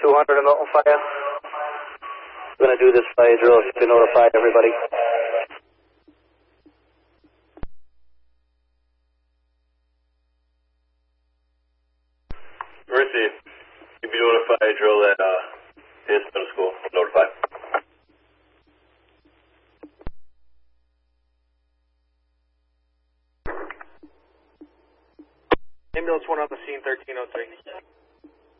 200 and Milton Fire. I'm going to do this fire drill to notify everybody. Mercy, you'll be doing a fire drill at Pierce Middle School. Notified. Ambulance 1 on the scene, 1303.